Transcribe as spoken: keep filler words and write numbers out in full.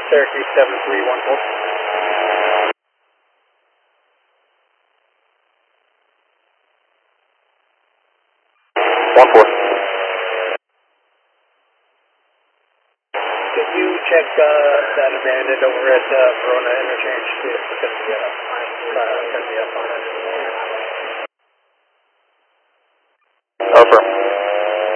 Syracuse seven three one four. One four. Could you check uh, that abandoned over at uh, Verona Interchange, see if it's going to be up, uh, going to be up on it?